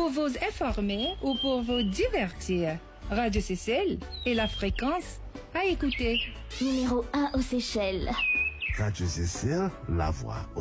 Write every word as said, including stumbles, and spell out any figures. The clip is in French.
Pour vous informer ou pour vous divertir, Radio Seychelles et la fréquence à écouter. Numéro un aux Seychelles. Radio Seychelles, la voix